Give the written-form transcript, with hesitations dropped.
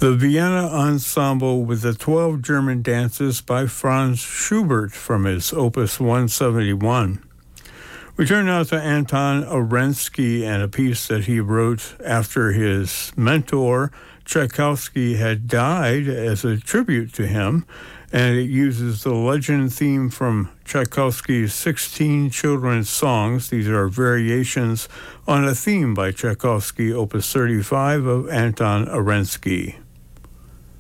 the Vienna Ensemble with the 12 German dances by Franz Schubert from his Opus 171. We turn now to Anton Arensky and a piece that he wrote after his mentor, Tchaikovsky, had died as a tribute to him, and it uses the legend theme from Tchaikovsky's 16 children's songs. These are variations on a theme by Tchaikovsky, Opus 35 of Anton Arensky.